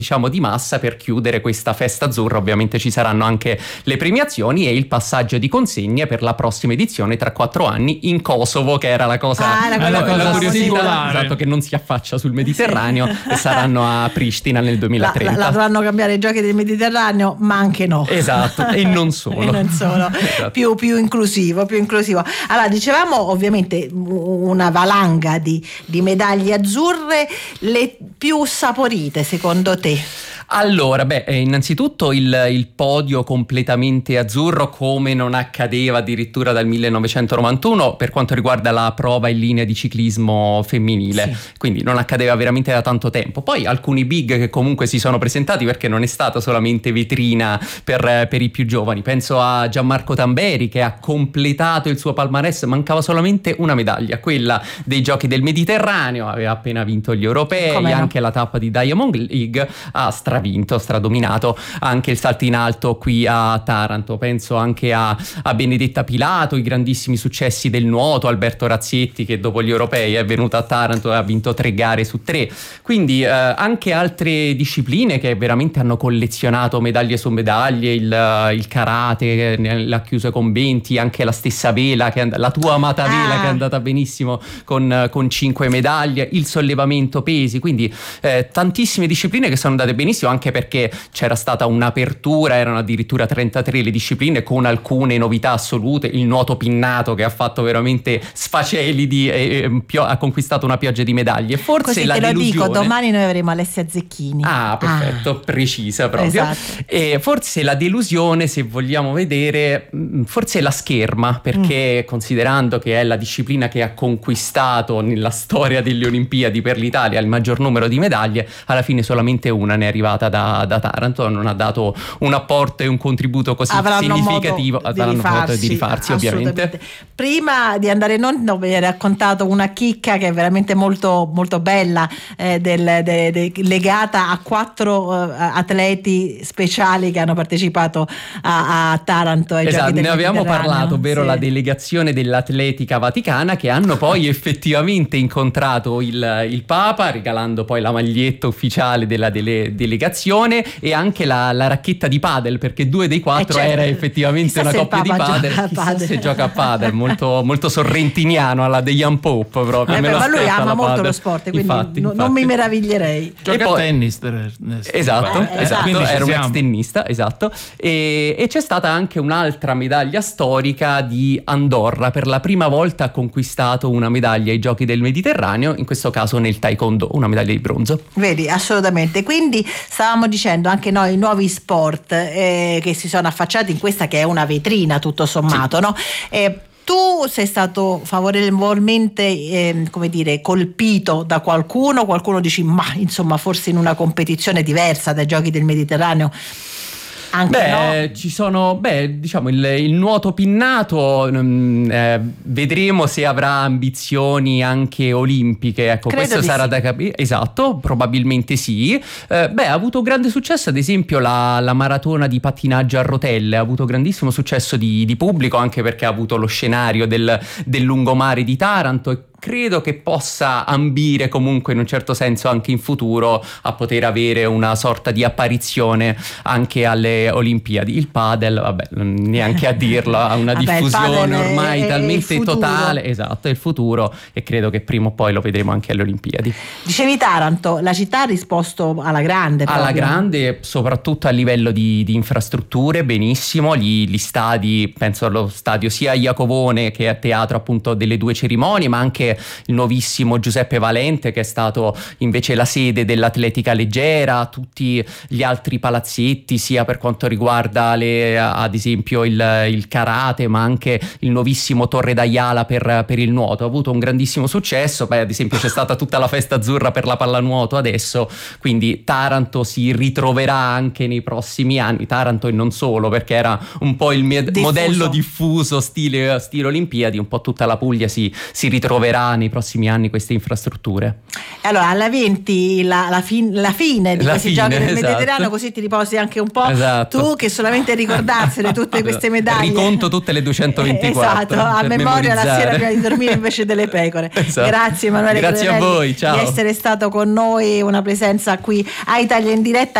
diciamo di massa per chiudere questa festa azzurra. Ovviamente ci saranno anche le premiazioni e il passaggio di consegne per la prossima edizione tra 4 anni in Kosovo, che era la cosa, la curiosità, esatto, che non si affaccia sul Mediterraneo, e saranno a Pristina nel 2030. La dovranno cambiare i giochi del Mediterraneo, ma anche no. Esatto, e non solo. E non solo. Esatto. più inclusivo. Allora, dicevamo ovviamente una valanga di medaglie azzurre, le più saporite secondo te? Allora, innanzitutto il podio completamente azzurro, come non accadeva addirittura dal 1991 per quanto riguarda la prova in linea di ciclismo femminile, sì. Quindi non accadeva veramente da tanto tempo. Poi alcuni big che comunque si sono presentati, perché non è stata solamente vetrina per i più giovani. Penso a Gianmarco Tamberi, che ha completato il suo palmarès, mancava solamente una medaglia, quella dei Giochi del Mediterraneo, aveva appena vinto gli europei, anche la tappa di Diamond League, ha stradominato anche il salto in alto qui a Taranto. Penso anche a Benedetta Pilato, i grandissimi successi del nuoto, Alberto Razzietti, che dopo gli europei è venuto a Taranto e ha vinto 3 gare su 3. Quindi anche altre discipline che veramente hanno collezionato medaglie su medaglie, il karate l'ha chiuso con 20, anche la stessa vela, la tua amata vela, che è andata benissimo con 5 medaglie, il sollevamento pesi. Quindi tantissime discipline che sono andate benissimo, anche perché c'era stata un'apertura, erano addirittura 33 le discipline, con alcune novità assolute. Il nuoto pinnato, che ha fatto veramente sfacelidi e ha conquistato una pioggia di medaglie. Forse così la te delusione... lo dico, domani noi avremo Alessia Zecchini. Perfetto, precisa proprio. Esatto. E forse la delusione, se vogliamo vedere, forse è la scherma, perché considerando che è la disciplina che ha conquistato nella storia delle Olimpiadi per l'Italia il maggior numero di medaglie, alla fine solamente una ne è arrivata da Taranto, non ha dato un apporto e un contributo così significativo. Avranno modo di rifarsi, ovviamente. Prima di andare in onda vi ho raccontato una chicca che è veramente molto, molto bella, legata a 4 atleti speciali che hanno partecipato a Taranto ai Giochi del ne abbiamo Mediterraneo. parlato, ovvero la delegazione dell'Atletica Vaticana, che hanno poi effettivamente incontrato il Papa, regalando poi la maglietta ufficiale della delegazione e anche la racchetta di padel, perché 2 dei 4 era effettivamente una coppia di padel. Chissà se gioca a padel, molto, molto sorrentiniano, alla The Young Pope proprio. Ma lui ama molto lo sport, quindi infatti. Non mi meraviglierei. Gioca a tennis. Esatto, era un ex tennista, esatto. E c'è stata anche un'altra medaglia storica di Andorra, per la prima volta ha conquistato una medaglia ai Giochi del Mediterraneo, in questo caso nel taekwondo, una medaglia di bronzo. Vedi, assolutamente. Quindi stavamo dicendo anche noi nuovi sport che si sono affacciati in questa che è una vetrina tutto sommato, sì. No? Tu sei stato favorevolmente colpito da qualcuno dici ma insomma forse in una competizione diversa dai Giochi del Mediterraneo? Ci sono, diciamo il nuoto pinnato, vedremo se avrà ambizioni anche olimpiche, ecco. Credo questo sarà da capire. Esatto, probabilmente sì. Ha avuto grande successo ad esempio la maratona di pattinaggio a rotelle, ha avuto grandissimo successo di pubblico, anche perché ha avuto lo scenario del lungomare di Taranto, e credo che possa ambire comunque in un certo senso anche in futuro a poter avere una sorta di apparizione anche alle Olimpiadi. Il padel, neanche a dirlo, ha una diffusione ormai talmente totale. Esatto, è il futuro, e credo che prima o poi lo vedremo anche alle Olimpiadi. Dicevi Taranto, la città ha risposto alla grande. Alla grande, soprattutto a livello di infrastrutture, benissimo. Gli stadi, penso allo stadio sia Iacovone, che è a teatro appunto delle 2 cerimonie, ma anche il nuovissimo Giuseppe Valente, che è stato invece la sede dell'atletica leggera, tutti gli altri palazzetti, sia per quanto riguarda ad esempio il karate, ma anche il nuovissimo Torre d'Aiala per il nuoto, ha avuto un grandissimo successo. Ad esempio c'è stata tutta la festa azzurra per la pallanuoto adesso, quindi Taranto si ritroverà anche nei prossimi anni, Taranto e non solo, perché era un po' il modello diffuso stile Olimpiadi, un po' tutta la Puglia si ritroverà realizzerà nei prossimi anni queste infrastrutture. Allora alla 20 la fine di questi giochi del Mediterraneo, così ti riposi anche un po', tu che solamente ricordarsene tutte queste medaglie. Riconto tutte le 224. Esatto, a memoria la sera prima di dormire invece delle pecore. Grazie Emanuele Grazie a voi, ciao. di essere stato con noi, una presenza qui a Italia in diretta.